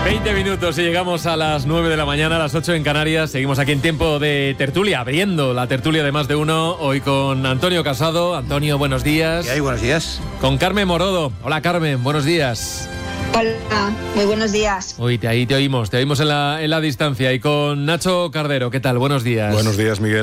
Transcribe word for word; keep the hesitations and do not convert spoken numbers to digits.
veinte minutos y llegamos a las nueve de la mañana, a las ocho en Canarias. Seguimos aquí en tiempo de tertulia, abriendo la tertulia de Más de Uno. Hoy con Antonio Casado. Antonio, buenos días. ¿Qué hay? Buenos días. Con Carmen Morodo. Hola, Carmen, buenos días. Hola, muy buenos días. Uy, te, ahí te oímos, te oímos en la, en la distancia. Y con Nacho Cardero, ¿qué tal? Buenos días. Buenos días, Miguel.